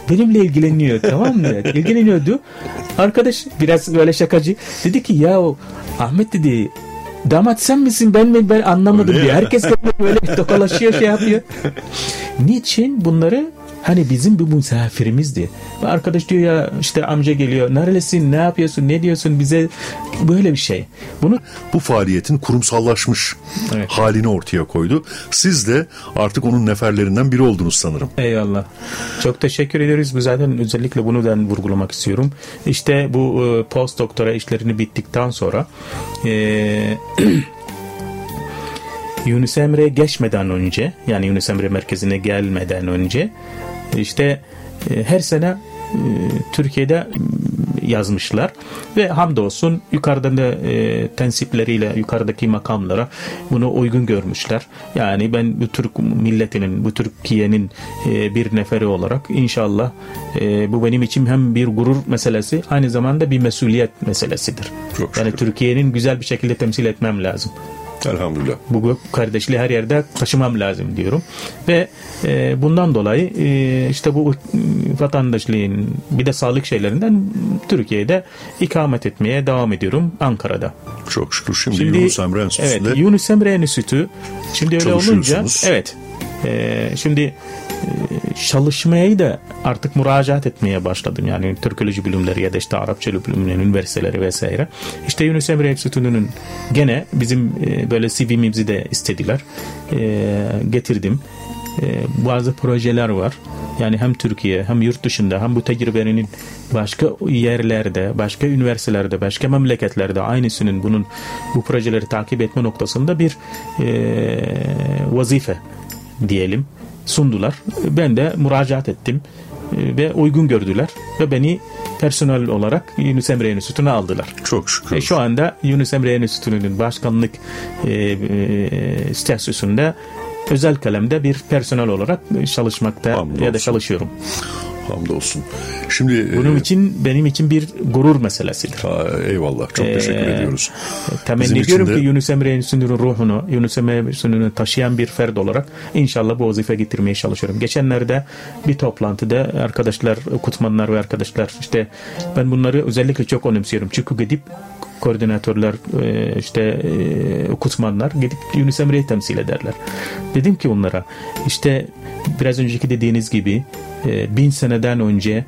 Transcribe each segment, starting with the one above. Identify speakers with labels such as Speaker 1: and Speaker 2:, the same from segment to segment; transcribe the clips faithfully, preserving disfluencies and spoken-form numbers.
Speaker 1: benimle ilgileniyor, tamam mı? İlgileniyordu. Arkadaş biraz böyle şakacı. Dedi ki ya Ahmet dedi, damat sen misin ben mi, ben anlamadım diye. Herkes böyle tokalaşıyor, şey yapıyor. Niçin bunları? Hani bizim bir misafirimizdi. Arkadaş diyor ya işte amca geliyor. Nerelisin? Ne yapıyorsun? Ne diyorsun? Bize böyle bir şey. Bunu
Speaker 2: bu faaliyetin kurumsallaşmış evet. halini ortaya koydu. Siz de artık onun neferlerinden biri oldunuz sanırım.
Speaker 1: Eyvallah. Çok teşekkür ederiz. Bu zaten özellikle bunu da vurgulamak istiyorum. İşte bu e, post doktora işlerini bittikten sonra eee Yunus Emre'ye geçmeden önce, yani Yunus Emre merkezine gelmeden önce işte e, her sene e, Türkiye'de yazmışlar ve hamdolsun yukarıdan da e, tensipleriyle yukarıdaki makamlara bunu uygun görmüşler. Yani ben bu Türk milletinin, bu Türkiye'nin e, bir neferi olarak inşallah e, bu benim için hem bir gurur meselesi, aynı zamanda bir mesuliyet meselesidir. Çok yani şükür. Türkiye'nin güzel bir şekilde temsil etmem lazım.
Speaker 2: Elhamdülillah.
Speaker 1: Bu kardeşliği her yerde taşımam lazım diyorum. Ve e, bundan dolayı e, işte bu vatandaşlığın bir de sağlık şeylerinden Türkiye'de ikamet etmeye devam ediyorum Ankara'da.
Speaker 2: Çok şükür. Şimdi, şimdi Yunus Emre Enstitüsü'nde
Speaker 1: evet, Yunus Emre Enstitüsü şimdi öyle olunca evet e, şimdi çalışmayı da artık müracaat etmeye başladım. Yani Türkoloji bölümleri ya da işte Arapça bölümleri, üniversiteleri vesaire. İşte Yunus Emre Enstitüsü'nün gene bizim e, böyle C V'mizi de istediler. E, getirdim. E, bazı projeler var. Yani hem Türkiye hem yurt dışında hem bu tecrübenin başka yerlerde, başka üniversitelerde, başka memleketlerde aynısının bunun bu projeleri takip etme noktasında bir e, vazife diyelim sundular. Ben de müracaat ettim ve uygun gördüler ve beni personel olarak Yunus Emre Enstitüsü'ne aldılar.
Speaker 2: Çok şükür.
Speaker 1: E şu anda Yunus Emre Enstitüsü'nün başkanlık e, e, statüsünde özel kalemde bir personel olarak çalışmakta Hamdolsun. ya da çalışıyorum.
Speaker 2: Hamdolsun. Şimdi
Speaker 1: bunun
Speaker 2: e,
Speaker 1: için benim için bir gurur meselesidir.
Speaker 2: Ha, eyvallah. Çok ee, teşekkür ediyoruz.
Speaker 1: Temenni ediyorum de... ki Yunus Emre Enstitüsü'nün ruhunu, Yunus Emre Enstitüsü'nü taşıyan bir ferd olarak inşallah bu vazife getirmeye çalışıyorum. Geçenlerde bir toplantıda arkadaşlar, okutmanlar ve arkadaşlar, işte ben bunları özellikle çok önemsiyorum. Çünkü gidip koordinatörler, işte okutmanlar gidip Yunus Emre'yi temsil ederler. Dedim ki onlara, işte biraz önceki dediğiniz gibi bin seneden önce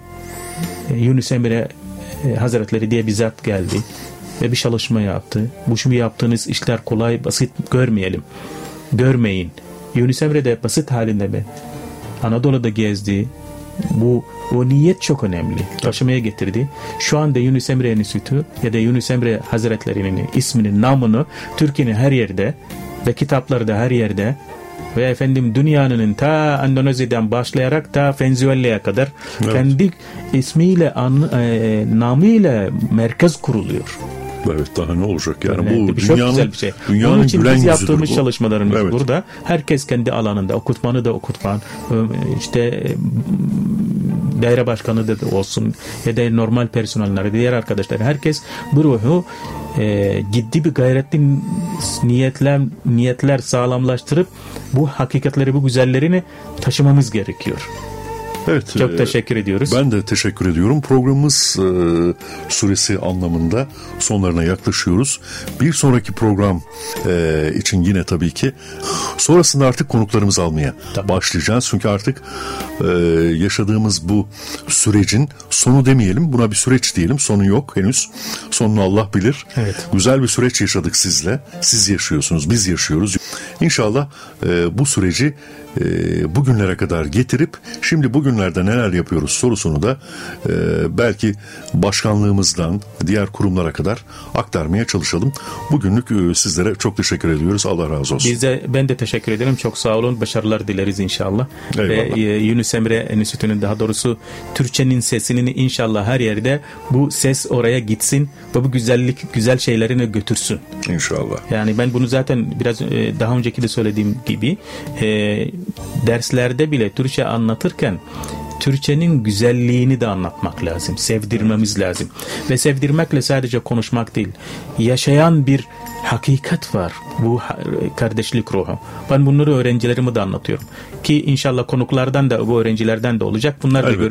Speaker 1: Yunus Emre Hazretleri diye bir zat geldi ve bir çalışma yaptı. Bu şimdi yaptığınız işler kolay, basit görmeyelim. Görmeyin. Yunus Emre de basit halinde mi? Anadolu'da gezdi. Bu o niyet çok önemli. Taşımaya getirdi. Şu anda Yunus Emre Enstitüsü ya da Yunus Emre Hazretleri'nin isminin, namını Türkiye'nin her yerde ve kitaplarda her yerde ve efendim dünyanın ta Endonezya'dan başlayarak ta Venezuela'ya kadar evet. kendi ismiyle, an, e, namıyla merkez kuruluyor.
Speaker 2: Evet, daha ne olacak yani,
Speaker 1: yani
Speaker 2: bu
Speaker 1: dünyanın, çok güzel bir şey.
Speaker 2: Dünyanın
Speaker 1: Onun için biz yaptığımız
Speaker 2: bu.
Speaker 1: çalışmalarımız
Speaker 2: evet.
Speaker 1: burada. Herkes kendi alanında, okutmanı da okutman, işte daire başkanı da olsun ya da normal personelleri, diğer arkadaşlar, herkes bu ruhu e, ciddi bir gayretli niyetler niyetler sağlamlaştırıp bu hakikatleri, bu güzellerini taşımamız gerekiyor.
Speaker 2: Evet,
Speaker 1: çok teşekkür ediyoruz.
Speaker 2: Ben de teşekkür ediyorum. Programımız e, süresi anlamında sonlarına yaklaşıyoruz. Bir sonraki program e, için yine tabii ki sonrasında artık konuklarımızı almaya tabii. başlayacağız. Çünkü artık e, yaşadığımız bu sürecin sonu demeyelim, buna bir süreç diyelim. Sonu yok henüz. Sonunu Allah bilir.
Speaker 1: Evet.
Speaker 2: Güzel bir süreç yaşadık sizle. Siz yaşıyorsunuz, biz yaşıyoruz. İnşallah e, bu süreci e, bugünlere kadar getirip şimdi bugünlerde neler yapıyoruz sorusunu da e, belki başkanlığımızdan diğer kurumlara kadar aktarmaya çalışalım. Bugünlük e, sizlere çok teşekkür ediyoruz. Allah razı olsun.
Speaker 1: Biz de, ben de teşekkür ederim. Çok sağ olun. Başarılar dileriz inşallah. Eyvallah. Ve e, Yunus Emre Enstitüsü'nün, daha doğrusu Türkçenin sesini inşallah her yerde bu ses oraya gitsin ve bu güzellik, güzel şeylerini götürsün.
Speaker 2: İnşallah.
Speaker 1: Yani ben bunu zaten biraz e, daha önceki de söylediğim gibi e, derslerde bile Türkçe anlatırken Türkçenin güzelliğini de anlatmak lazım. Sevdirmemiz lazım. Ve sevdirmekle sadece konuşmak değil. Yaşayan bir hakikat var. Bu kardeşlik ruhu. Ben bunları öğrencilerime de anlatıyorum. Ki inşallah konuklardan da, bu öğrencilerden de olacak. Bunlar da görüyor.